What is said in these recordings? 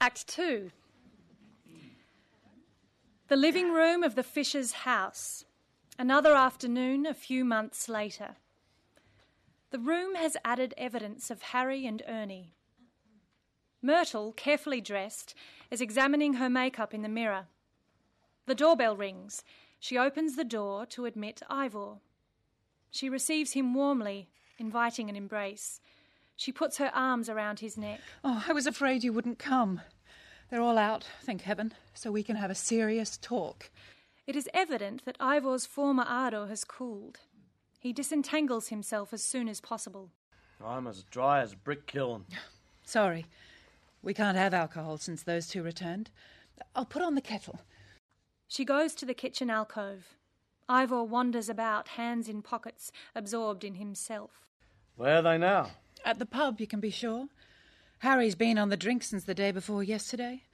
Act 2. The living room of the Fishers' house. Another afternoon a few months later. The room has added evidence of Harry and Ernie. Myrtle, carefully dressed, is examining her makeup in the mirror. The doorbell rings. She opens the door to admit Ivor. She receives him warmly, inviting an embrace. She puts her arms around his neck. Oh, I was afraid you wouldn't come. They're all out, thank heaven, so we can have a serious talk. It is evident that Ivor's former ardour has cooled. He disentangles himself as soon as possible. I'm as dry as a brick kiln. Sorry, we can't have alcohol since those two returned. I'll put on the kettle. She goes to the kitchen alcove. Ivor wanders about, hands in pockets, absorbed in himself. Where are they now? At the pub, you can be sure. Harry's been on the drink since the day before yesterday.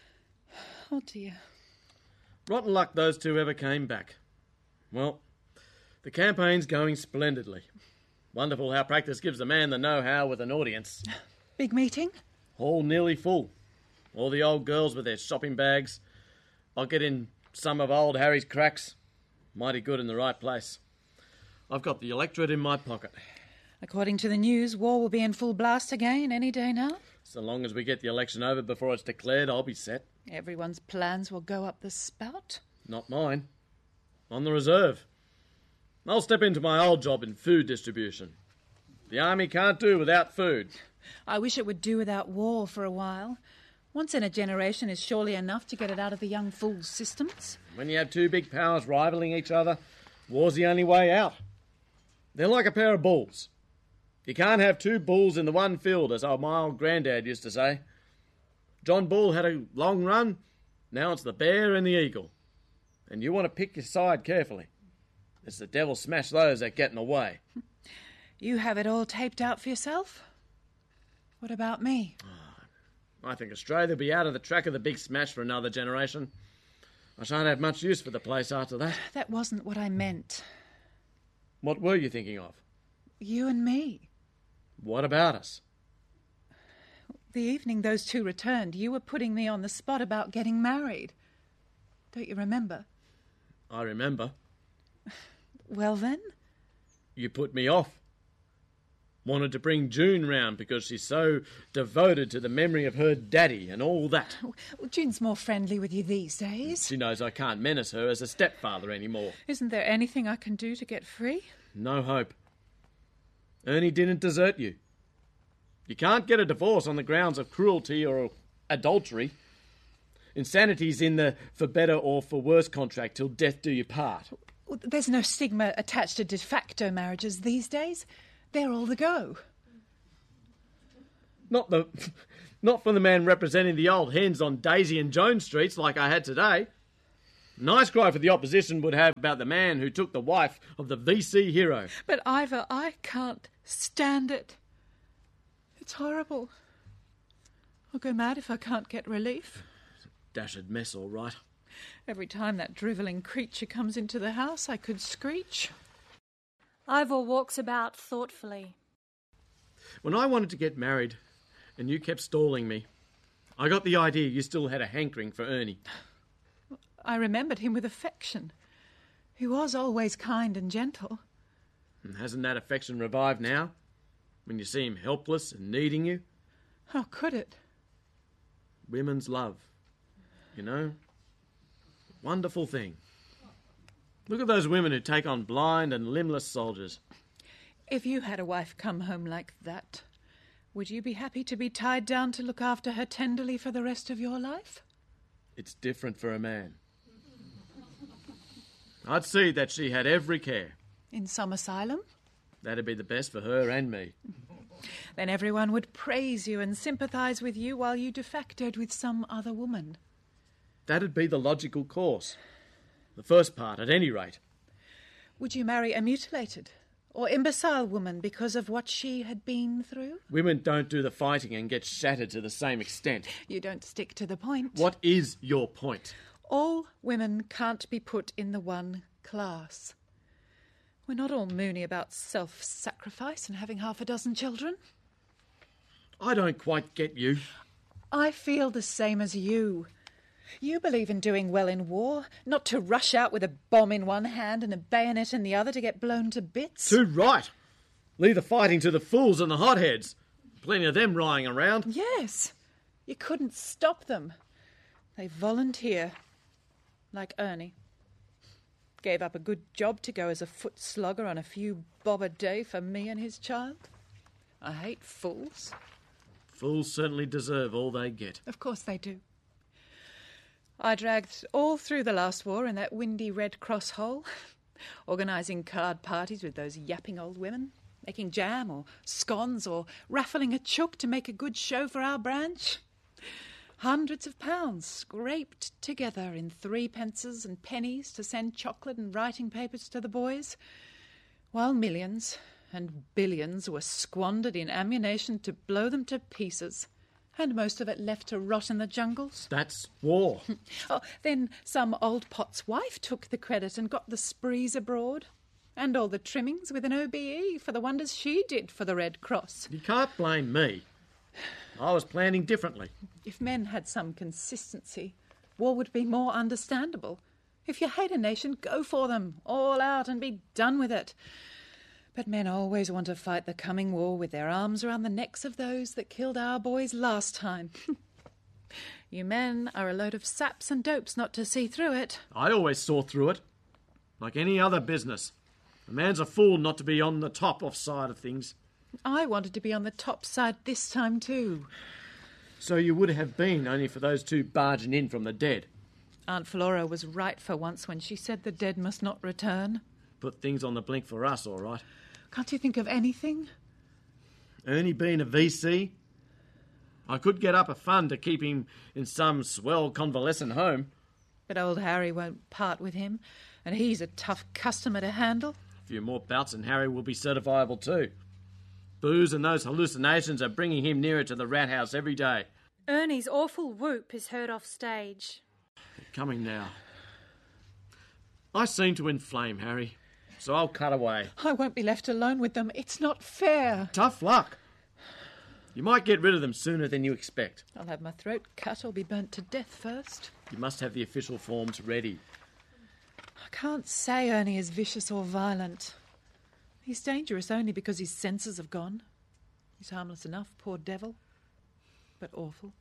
Oh, dear. Rotten luck those two ever came back. Well, the campaign's going splendidly. Wonderful how practice gives a man the know-how with an audience. Big meeting? Hall nearly full. All the old girls with their shopping bags. I'll get in some of old Harry's cracks. Mighty good in the right place. I've got the electorate in my pocket. According to the news, war will be in full blast again any day now. So long as we get the election over before it's declared, I'll be set. Everyone's plans will go up the spout. Not mine. On the reserve. I'll step into my old job in food distribution. The army can't do without food. I wish it would do without war for a while. Once in a generation is surely enough to get it out of the young fools' systems. When you have two big powers rivaling each other, war's the only way out. They're like a pair of bulls. You can't have two bulls in the one field, as my old granddad used to say. John Bull had a long run, now it's the bear and the eagle. And you want to pick your side carefully. It's the devil smash those that get in the way. You have it all taped out for yourself? What about me? I think Australia will be out of the track of the big smash for another generation. I shan't have much use for the place after that. That wasn't what I meant. What were you thinking of? You and me. What about us? The evening those two returned, you were putting me on the spot about getting married. Don't you remember? I remember. Well then? You put me off. Wanted to bring June round because she's so devoted to the memory of her daddy and all that. Well, June's more friendly with you these days. She knows I can't menace her as a stepfather anymore. Isn't there anything I can do to get free? No hope. Ernie didn't desert you. You can't get a divorce on the grounds of cruelty or adultery. Insanity's in the for better or for worse contract till death do you part. There's no stigma attached to de facto marriages these days. They're all the go. Not for the man representing the old hens on Daisy and Jones streets like I had today. Nice cry for the opposition would have about the man who took the wife of the VC hero. But Ivor, I can't stand it. It's horrible. I'll go mad if I can't get relief. Dashed mess, all right. Every time that drivelling creature comes into the house, I could screech. Ivor walks about thoughtfully. When I wanted to get married and you kept stalling me, I got the idea you still had a hankering for Ernie. I remembered him with affection. He was always kind and gentle. And hasn't that affection revived now? When you see him helpless and needing you? How could it? Women's love. You know? Wonderful thing. Look at those women who take on blind and limbless soldiers. If you had a wife come home like that, would you be happy to be tied down to look after her tenderly for the rest of your life? It's different for a man. I'd see that she had every care. In some asylum? That'd be the best for her and me. Then everyone would praise you and sympathise with you while you de factoed with some other woman. That'd be the logical course. The first part, at any rate. Would you marry a mutilated or imbecile woman because of what she had been through? Women don't do the fighting and get shattered to the same extent. You don't stick to the point. What is your point? All women can't be put in the one class. We're not all moony about self-sacrifice and having half a dozen children. I don't quite get you. I feel the same as you. You believe in doing well in war, not to rush out with a bomb in one hand and a bayonet in the other to get blown to bits. Too right. Leave the fighting to the fools and the hotheads. Plenty of them lying around. Yes, you couldn't stop them. They volunteer, like Ernie. Gave up a good job to go as a foot slogger on a few bob a day for me and his child. I hate fools. Fools certainly deserve all they get. Of course they do. I dragged all through the last war in that windy Red Cross hole, organising card parties with those yapping old women, making jam or scones or raffling a chook to make a good show for our branch. Hundreds of pounds scraped together in 3 pences and pennies to send chocolate and writing papers to the boys, while millions and billions were squandered in ammunition to blow them to pieces, and most of it left to rot in the jungles. That's war. Oh, then some old pot's wife took the credit and got the sprees abroad, and all the trimmings with an OBE for the wonders she did for the Red Cross. You can't blame me. I was planning differently. If men had some consistency, war would be more understandable. If you hate a nation, go for them, all out, and be done with it. But men always want to fight the coming war with their arms around the necks of those that killed our boys last time. You men are a load of saps and dopes not to see through it. I always saw through it. Like any other business. A man's a fool not to be on the top off side of things. I wanted to be on the top side this time too. So you would have been, only for those two barging in from the dead. Aunt Flora was right for once when she said the dead must not return. Put things on the blink for us, all right. Can't you think of anything? Ernie being a VC? I could get up a fund to keep him in some swell convalescent home. But old Harry won't part with him, and he's a tough customer to handle. A few more bouts and Harry will be certifiable too. Booze and those hallucinations are bringing him nearer to the rat house every day. Ernie's awful whoop is heard off stage. They're coming now. I seem to inflame Harry, so I'll cut away. I won't be left alone with them. It's not fair. Tough luck. You might get rid of them sooner than you expect. I'll have my throat cut or be burnt to death first. You must have the official forms ready. I can't say Ernie is vicious or violent. He's dangerous only because his senses have gone. He's harmless enough, poor devil. But awful.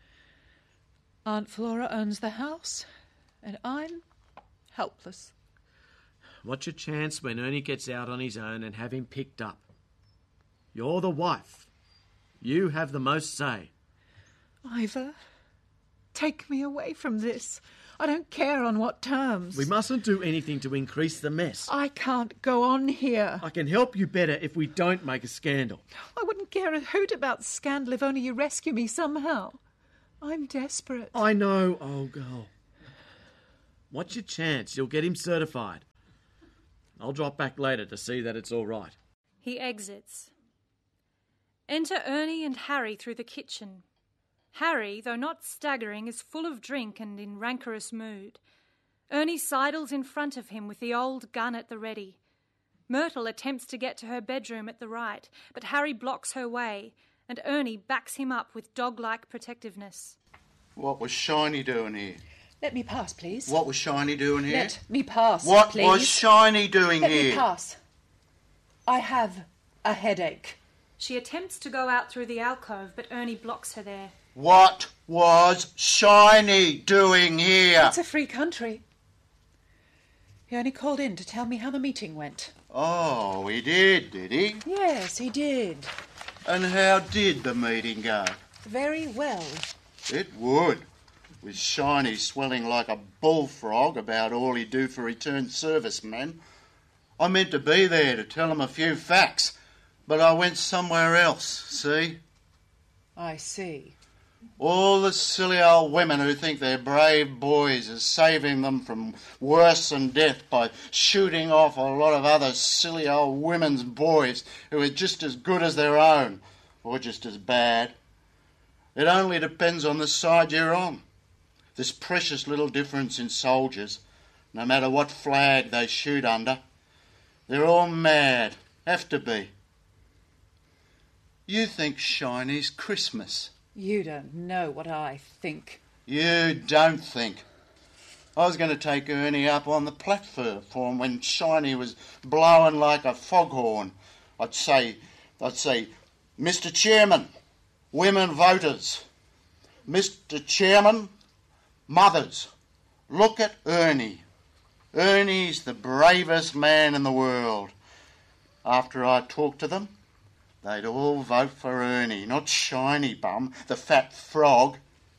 Aunt Flora owns the house, and I'm helpless. What's your chance when Ernie gets out on his own and have him picked up? You're the wife. You have the most say. Ivor, take me away from this. I don't care on what terms. We mustn't do anything to increase the mess. I can't go on here. I can help you better if we don't make a scandal. I wouldn't care a hoot about scandal if only you rescue me somehow. I'm desperate. I know, old girl. What's your chance? You'll get him certified. I'll drop back later to see that it's all right. He exits. Enter Ernie and Harry through the kitchen. Harry, though not staggering, is full of drink and in rancorous mood. Ernie sidles in front of him with the old gun at the ready. Myrtle attempts to get to her bedroom at the right, but Harry blocks her way, and Ernie backs him up with dog-like protectiveness. What was Shiny doing here? Let me pass, please. What was Shiny doing here? Let me pass, What please. was Shiny doing Let here? me pass. I have a headache. She attempts to go out through the alcove, but Ernie blocks her there. What was Shiny doing here? It's a free country. He only called in to tell me how the meeting went. Oh, he did he? Yes, he did. And how did the meeting go? Very well. It would, with Shiny swelling like a bullfrog about all he'd do for returned servicemen. I meant to be there to tell him a few facts, but I went somewhere else, see? I see. All the silly old women who think their brave boys are saving them from worse than death by shooting off a lot of other silly old women's boys who are just as good as their own, or just as bad. It only depends on the side you're on. There's precious little difference in soldiers, no matter what flag they shoot under. They're all mad, have to be. You think Shiny's Christmas. You don't know what I think. You don't think. I was going to take Ernie up on the platform when Shiny was blowing like a foghorn. I'd say, Mr. Chairman, women voters. Mr. Chairman, mothers, look at Ernie. Ernie's the bravest man in the world. After I talked to them, they'd all vote for Ernie, not Shiny Bum, the fat frog.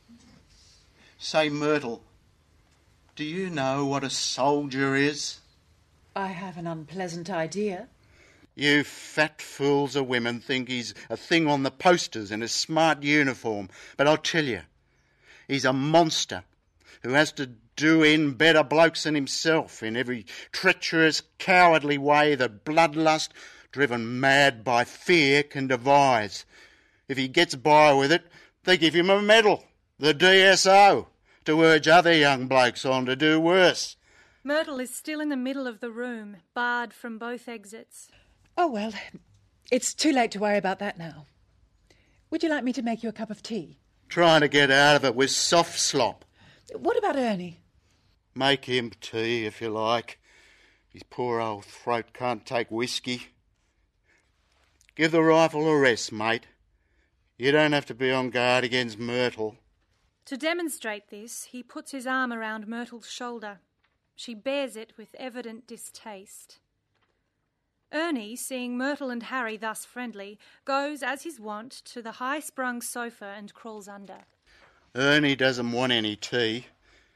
Say, Myrtle, do you know what a soldier is? I have an unpleasant idea. You fat fools of women think he's a thing on the posters in a smart uniform, but I'll tell you, he's a monster who has to do in better blokes than himself in every treacherous, cowardly way that bloodlust, driven mad by fear, can devise. If he gets by with it, they give him a medal, the DSO, to urge other young blokes on to do worse. Myrtle is still in the middle of the room, barred from both exits. Oh, well, it's too late to worry about that now. Would you like me to make you a cup of tea? Trying to get out of it with soft slop. What about Ernie? Make him tea, if you like. His poor old throat can't take whiskey. Give the rifle a rest, mate. You don't have to be on guard against Myrtle. To demonstrate this, he puts his arm around Myrtle's shoulder. She bears it with evident distaste. Ernie, seeing Myrtle and Harry thus friendly, goes, as his wont, to the high-sprung sofa and crawls under. Ernie doesn't want any tea,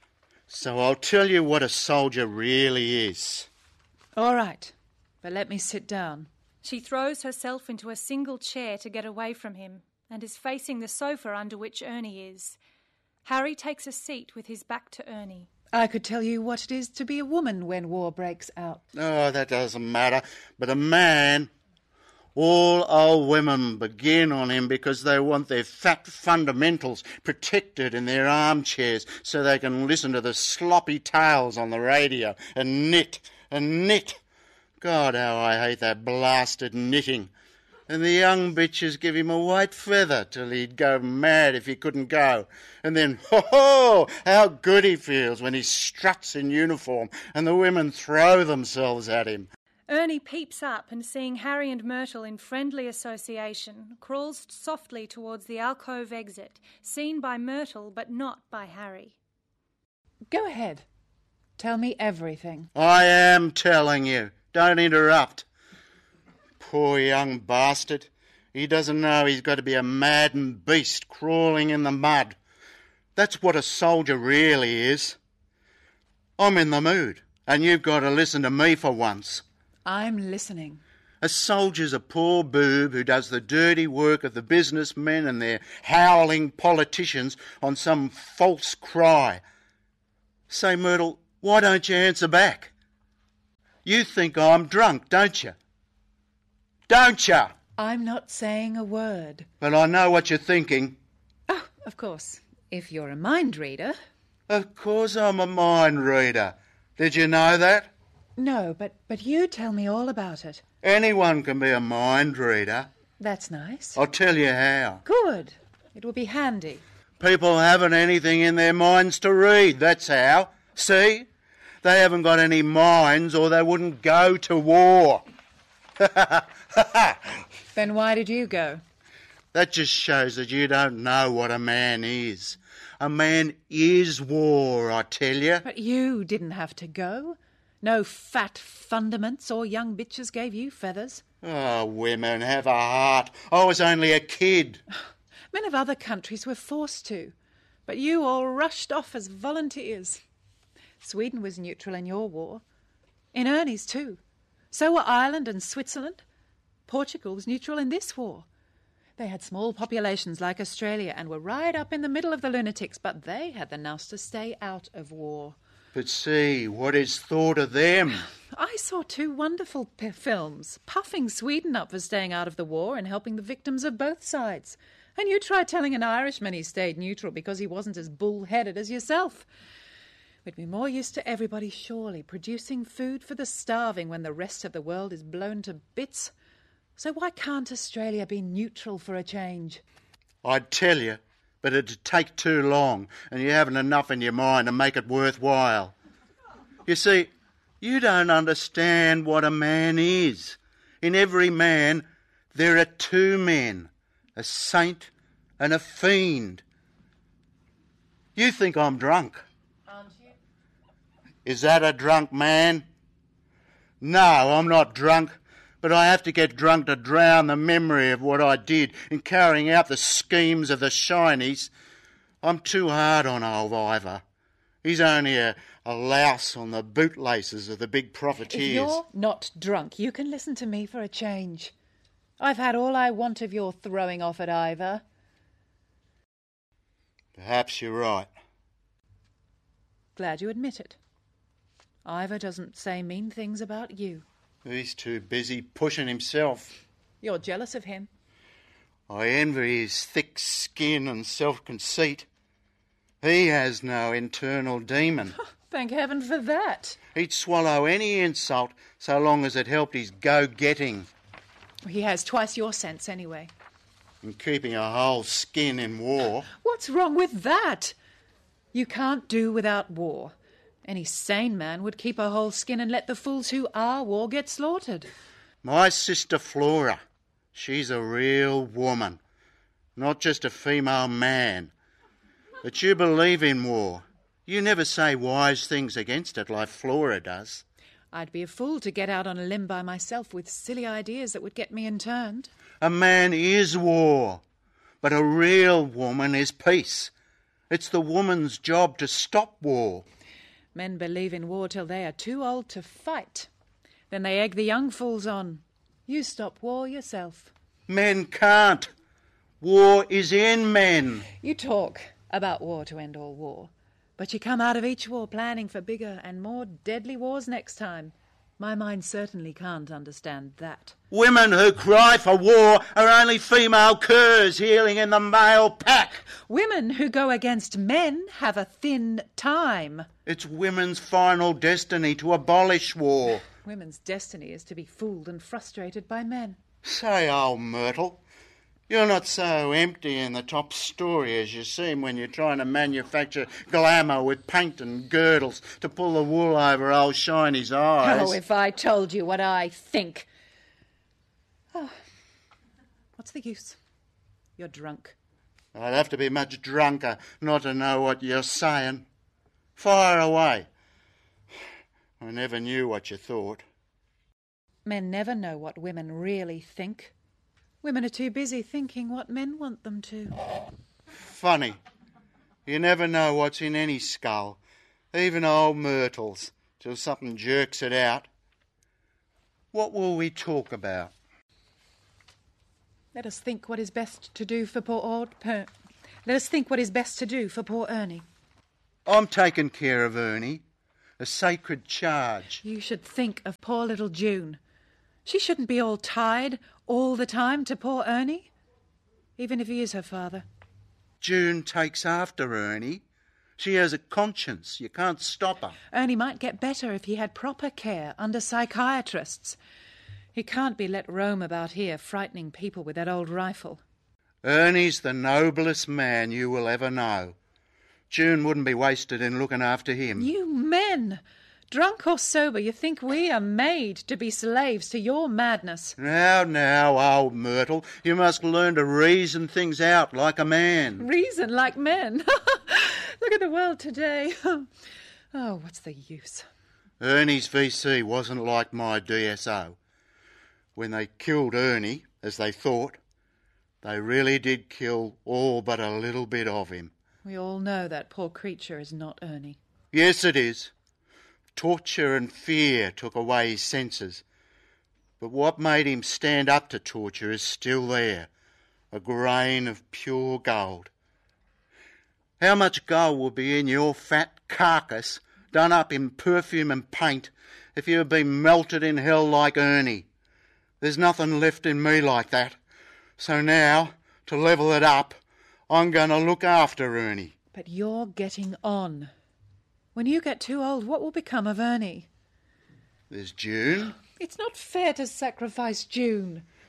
so I'll tell you what a soldier really is. All right, but let me sit down. She throws herself into a single chair to get away from him and is facing the sofa under which Ernie is. Harry takes a seat with his back to Ernie. I could tell you what it is to be a woman when war breaks out. Oh, that doesn't matter. But a man, all old women begin on him because they want their fat fundamentals protected in their armchairs so they can listen to the sloppy tales on the radio and knit and knit. God, how I hate that blasted knitting. And the young bitches give him a white feather till he'd go mad if he couldn't go. And then, ho-ho, how good he feels when he struts in uniform and the women throw themselves at him. Ernie peeps up and, seeing Harry and Myrtle in friendly association, crawls softly towards the alcove exit, seen by Myrtle but not by Harry. Go ahead. Tell me everything. I am telling you. Don't interrupt. Poor young bastard. He doesn't know he's got to be a maddened beast crawling in the mud. That's what a soldier really is. I'm in the mood, and you've got to listen to me for once. I'm listening. A soldier's a poor boob who does the dirty work of the businessmen and their howling politicians on some false cry. Say, Myrtle, why don't you answer back? You think I'm drunk, don't you? Don't you? I'm not saying a word. But I know what you're thinking. Oh, of course. If you're a mind reader. Of course I'm a mind reader. Did you know that? No, but you tell me all about it. Anyone can be a mind reader. That's nice. I'll tell you how. Good. It will be handy. People haven't anything in their minds to read, that's how. See? They haven't got any minds or they wouldn't go to war. Then why did you go? That just shows that you don't know what a man is. A man is war, I tell you. But you didn't have to go. No fat fundaments or young bitches gave you feathers. Oh, women, have a heart. I was only a kid. Men of other countries were forced to, but you all rushed off as volunteers. Sweden was neutral in your war. In Ernie's too. So were Ireland and Switzerland. Portugal was neutral in this war. They had small populations like Australia and were right up in the middle of the lunatics, but they had the nous to stay out of war. But see, what is thought of them? I saw two wonderful films, puffing Sweden up for staying out of the war and helping the victims of both sides. And you try telling an Irishman he stayed neutral because he wasn't as bull-headed as yourself. We'd be more used to everybody surely producing food for the starving when the rest of the world is blown to bits. So why can't Australia be neutral for a change? I'd tell you, but it'd take too long, and you haven't enough in your mind to make it worthwhile. You see, you don't understand what a man is. In every man, there are two men, a saint and a fiend. You think I'm drunk. Aren't you? Is that a drunk man? No, I'm not drunk, but I have to get drunk to drown the memory of what I did in carrying out the schemes of the shinies. I'm too hard on old Ivor. He's only a louse on the bootlaces of the big profiteers. If you're not drunk, you can listen to me for a change. I've had all I want of your throwing off at Ivor. Perhaps you're right. Glad you admit it. Ivor doesn't say mean things about you. He's too busy pushing himself. You're jealous of him. I envy his thick skin and self-conceit. He has no internal demon. Thank heaven for that. He'd swallow any insult so long as it helped his go-getting. He has twice your sense anyway. And keeping a whole skin in war. What's wrong with that? You can't do without war. Any sane man would keep a whole skin and let the fools who are war get slaughtered. My sister Flora, she's a real woman, not just a female man. But you believe in war. You never say wise things against it like Flora does. I'd be a fool to get out on a limb by myself with silly ideas that would get me interned. A man is war, but a real woman is peace. It's the woman's job to stop war. Men believe in war till they are too old to fight. Then they egg the young fools on. You stop war yourself. Men can't. War is in men. You talk about war to end all war, but you come out of each war planning for bigger and more deadly wars next time. My mind certainly can't understand that. Women who cry for war are only female curs healing in the male pack. Women who go against men have a thin time. It's women's final destiny to abolish war. Women's destiny is to be fooled and frustrated by men. Say, old Myrtle, you're not so empty in the top story as you seem when you're trying to manufacture glamour with paint and girdles to pull the wool over old Shiny's eyes. Oh, if I told you what I think. Oh, what's the use? You're drunk. I'd have to be much drunker not to know what you're saying. Fire away. I never knew what you thought. Men never know what women really think. Women are too busy thinking what men want them to. Funny. You never know what's in any skull, even old Myrtle's, till something jerks it out. What will we talk about? Let us think what is best to do for poor Ernie. I'm taking care of Ernie. A sacred charge. You should think of poor little June. She shouldn't be all tied all the time to poor Ernie, even if he is her father. June takes after Ernie. She has a conscience. You can't stop her. Ernie might get better if he had proper care under psychiatrists. He can't be let roam about here frightening people with that old rifle. Ernie's the noblest man you will ever know. June wouldn't be wasted in looking after him. You men! Drunk or sober, you think we are made to be slaves to your madness. Now, old Myrtle, you must learn to reason things out like a man. Reason like men? Look at the world today. Oh, what's the use? Ernie's VC wasn't like my DSO. When they killed Ernie, as they thought, they really did kill all but a little bit of him. We all know that poor creature is not Ernie. Yes, it is. Torture and fear took away his senses. But what made him stand up to torture is still there, a grain of pure gold. How much gold will be in your fat carcass, done up in perfume and paint, if you had been melted in hell like Ernie? There's nothing left in me like that. So now, to level it up, I'm going to look after Ernie. But you're getting on. When you get too old, what will become of Ernie? There's June. It's not fair to sacrifice June.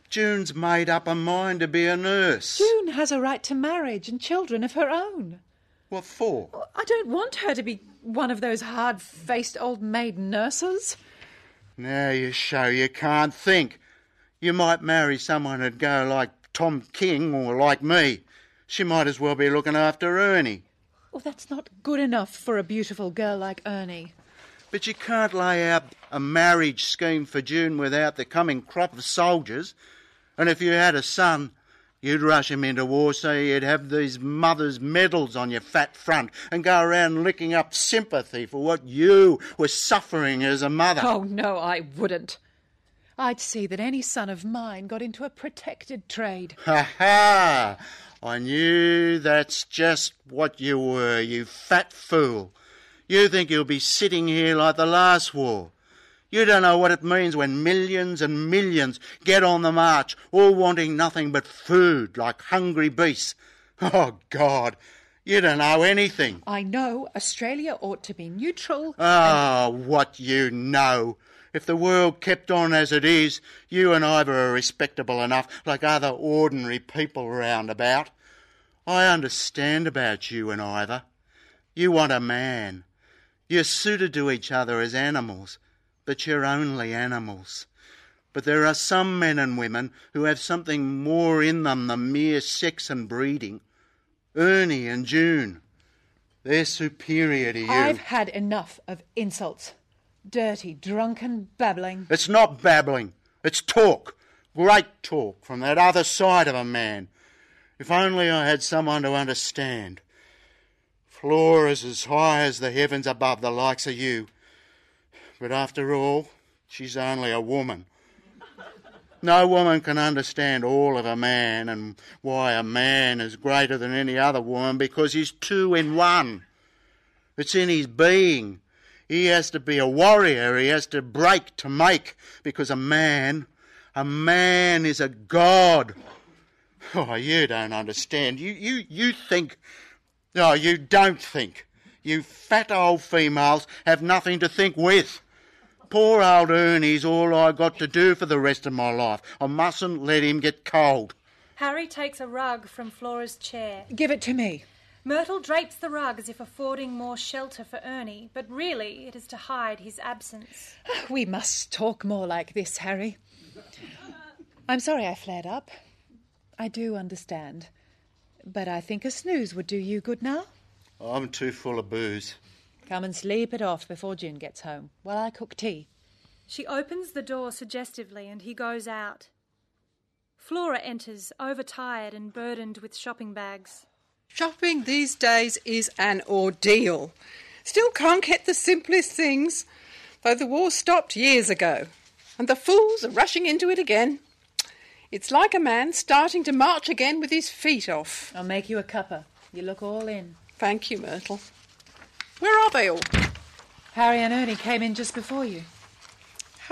June's made up her mind to be a nurse. June has a right to marriage and children of her own. What for? I don't want her to be one of those hard-faced old maid nurses. Now you show you can't think. You might marry someone who'd go like Tom King or like me. She might as well be looking after Ernie. Well, that's not good enough for a beautiful girl like Ernie. But you can't lay out a marriage scheme for June without the coming crop of soldiers. And if you had a son, you'd rush him into war so you'd have these mothers' medals on your fat front and go around licking up sympathy for what you were suffering as a mother. Oh, no, I wouldn't. I'd see that any son of mine got into a protected trade. Ha-ha! I knew that's just what you were, you fat fool. You think you'll be sitting here like the last war. You don't know what it means when millions and millions get on the march, all wanting nothing but food, like hungry beasts. Oh, God, you don't know anything. I know Australia ought to be neutral. What you know. If the world kept on as it is, you and Ivor are respectable enough, like other ordinary people round about. I understand about you and Ivor. You want a man. You're suited to each other as animals, but you're only animals. But there are some men and women who have something more in them than mere sex and breeding. Ernie and June, they're superior to you. I've had enough of insults. Dirty, drunken babbling. It's not babbling. It's talk. Great talk from that other side of a man. If only I had someone to understand. Flora's as high as the heavens above the likes of you. But after all, she's only a woman. No woman can understand all of a man and why a man is greater than any other woman because he's two in one. It's in his being. He has to be a warrior. He has to break to make because a man is a god. Oh, you don't understand. You think... No, you don't think. You fat old females have nothing to think with. Poor old Ernie's all I got to do for the rest of my life. I mustn't let him get cold. Harry takes a rug from Flora's chair. Give it to me. Myrtle drapes the rug as if affording more shelter for Ernie, but really it is to hide his absence. We must talk more like this, Harry. I'm sorry I flared up. I do understand. But I think a snooze would do you good now. I'm too full of booze. Come and sleep it off before June gets home, while I cook tea. She opens the door suggestively and he goes out. Flora enters, overtired and burdened with shopping bags. Shopping these days is an ordeal. Still can't get the simplest things, though the war stopped years ago, and the fools are rushing into it again. It's like a man starting to march again with his feet off. I'll make you a cuppa. You look all in. Thank you, Myrtle. Where are they all? Harry and Ernie came in just before you.